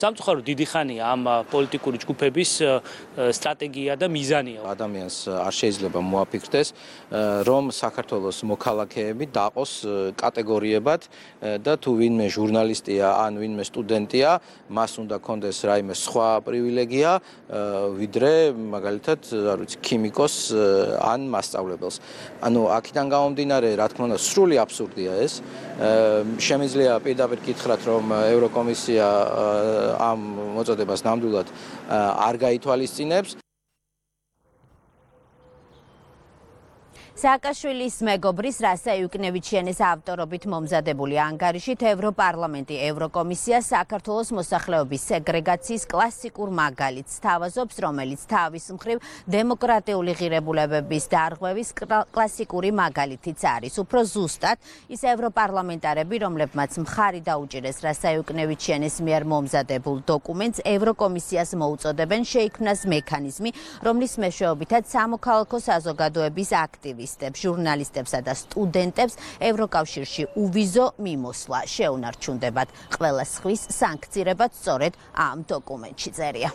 სამწუხაროდ დიდი ხანია ამ პოლიტიკური ჯგუფების სტრატეგია და მიზანია. ადამიანს არ შეიძლება მოაფიქრდეს, რომ საქართველოს მოქალაქეები დაყოს კატეგორიებად და თუ ვინმე ჟურნალისტია ან ვინმე სტუდენტია, მას უნდა კონდეს რაიმე სხვა პრივილეგია, ვიდრე მაგალითად, არ ვიცი, ქიმიკოს ან მასწავლებელს. ანუ აქედან გამომდინარე, რა თქმა უნდა, სრული აბსურდია ეს. შემიძლია პირდაპირ გითხრათ, რომ ევროკომისია ამ მოწოდებას ნამდვილად არ გაითვალისწინებს. სააკაშვილის მეგობრის რასა იუკნევიჩიანის ავტორობით მომზადებული ანგარიშით ევროპარლამენტი ევროკომისია საქართველოს მოსახლეობის სეგრეგაციის კლასიკურ მაგალითს თავაზობს, რომელიც თავის მხრივ დემოკრატიული ღირებულებების დარღვევის კლასიკური მაგალითიც არის. უფრო ზუსტად, ის ევროპარლამენტარები, რომლებმაც მხარი დაუჭირეს რასა იუკნევიჩიანის მიერ მომზადებულ დოკუმენტს, ევროკომისიას მოუწოდებენ შეიქმნას მექანიზმი, რომლის მეშვეობითაც სამოქალაქო საზოგადოების აქტივისტებს, ჟურნალისტებსა და სტუდენტებს ევროკავშირში უვიზო მიმოსვლა შეუნარჩუნდებათ. ყველა სხვის სანქცირებაც სწორედ ამ დოკუმენტში წერია.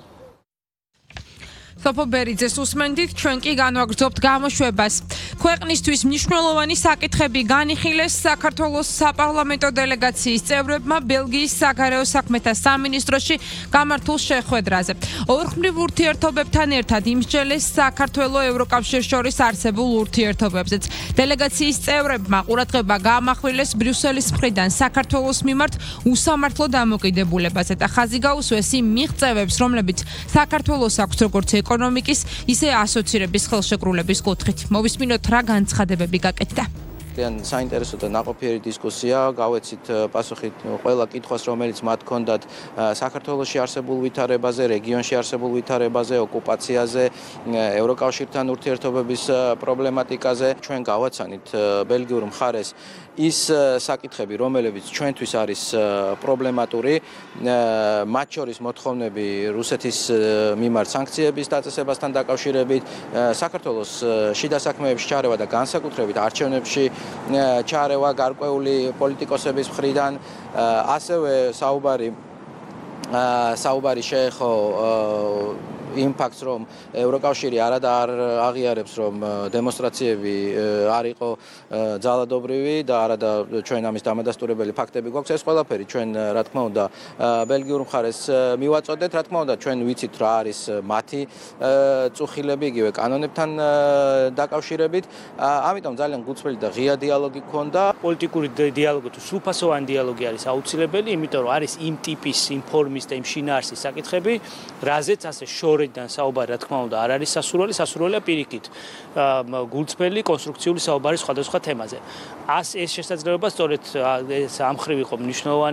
სოფო ბერიძეს უსმენდით, ჩვენ კი განვაგრძობთ გამოშვებას. ქვეყნისთვის მნიშვნელოვანი საკითხები განიხილეს საქართველოს საპარლამენტო დელეგაციის წევრებმა ბელგიის საგარეო საქმეთა სამინისტროში გამართულ შეხვედრაზე. ორხმრივ ურთიერთობებთან ერთად იმსჯელეს საქართველოს ევროკავშირს შორის არსებულ ურთიერთობებზეც. დელეგაციის წევრებმა ყურადღება გაამახვილეს ბრიუსელის მხრიდან საქართველოს მიმართ უსამართლო დამოკიდებულებაზე და ხაზი გაუსვეს იმ მიღწევებს, რომლებიც საქართველოს აქვს როგორც ეკონომიკის, ისე ასოცირების ხელშეკრულების კუთხით. მოვისმინოთ რა განცხადებები გაკეთდა. საინტერესო და ნაყოფიერი დისკუსია, გავეცით პასუხი ყველა კითხვას, რომელიც მათ ჰქონდათ საქართველოში არსებულ ვითარებაზე, რეგიონში არსებულ ვითარებაზე, ოკუპაციაზე, ევროკავშირთან ურთიერთობების პრობლემატიკაზე. ჩვენ გავაცანით ბელგიურ მხარეს ის საკითხები, რომელებიც ჩვენთვის არის პრობლემატური, მათ შორის მოთხოვნები რუსეთის მიმართ სანქციების დაწესებასთან დაკავშირებით, საქართველოს შიდა საქმეებში ჩარევა და განსაკუთრებით არჩევნებში ჩარევა გარკვეული პოლიტიკოსების მხრიდან, ასევე საუბარი შეეხო იმ ფაქტს, რომ ევროკავშირი არადა არ აღიარებს, რომ დემონსტრაციები არ იყო ძალადობრივი და არადა ჩვენ ამის დამადასტურებელი ფაქტები გვაქვს. ეს ყველაფერი ჩვენ, რა თქმა უნდა, ბელგიურ მხარეს მივაწოდეთ. რა თქმა უნდა, ჩვენ ვიცით რა არის მათი წუხილები, იგივე კანონებთან დაკავშირებით. ამიტომ ძალიან გულწრფელი და ღია დიალოგი გქონდა. პოლიტიკური დიალოგი თუ სრულფასოვანი დიალოგი არის აუცილებელი, იმიტომ რომ არის იმ ტიპის, იმ ფორმის და იმ შინაარსის საკითხები, რაზეც ასე შორიდან საუბარი, რა თქმა უნდა, არ არის სასურველია პირიქით. გულწრფელი კონსტრუქციული საუბარი სხვადასხვა თემაზე. ეს შესაძლებლობა სწორედ ამ მხრივ იყო მნიშვნელოვანი.